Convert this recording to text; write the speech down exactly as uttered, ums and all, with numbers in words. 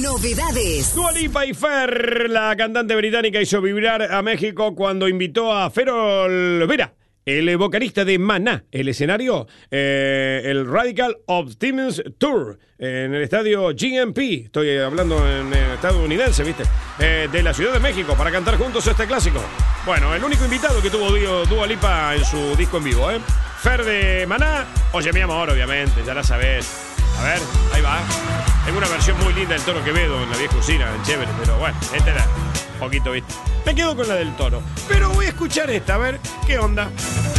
Novedades. Dua Lipa y Fer, la cantante británica, hizo vibrar a México cuando invitó a Fer Olvera, el vocalista de Maná, el escenario, eh, el Radical Optimism Tour, en el estadio G M P, estoy hablando en el estadounidense, ¿viste? Eh, de la Ciudad de México, para cantar juntos este clásico. Bueno, el único invitado que tuvo Dua Lipa en su disco en vivo, ¿eh? Fer de Maná, Oye mi amor, obviamente, ya la sabés. A ver, ahí va. Tengo una versión muy linda del Toro Quevedo en la vieja usina, en chévere, pero bueno, esta era un poquito, ¿viste? Me quedo con la del Toro, pero voy a escuchar esta, a ver qué onda.